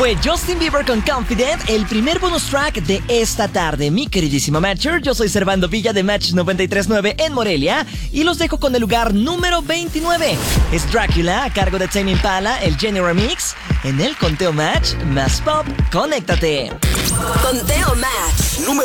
Fue Justin Bieber con Confident, el primer bonus track de esta tarde. Mi queridísimo Matcher, yo soy Servando Villa de Match 93.9 en Morelia y los dejo con el lugar número 29. Es Drácula a cargo de Tame Impala, el Jenny Remix. En el Conteo Match, más pop, conéctate. Conteo Match.